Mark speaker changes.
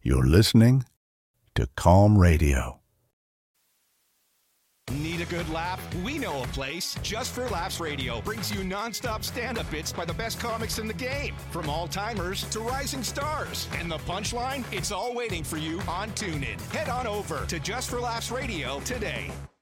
Speaker 1: You're listening to Calm Radio.
Speaker 2: Need a good laugh? We know a place. Just for Laughs Radio brings you non-stop stand-up bits by the best comics in the game, from all-timers to rising stars. And the punchline? It's all waiting for you on TuneIn. Head on over to Just for Laughs Radio today.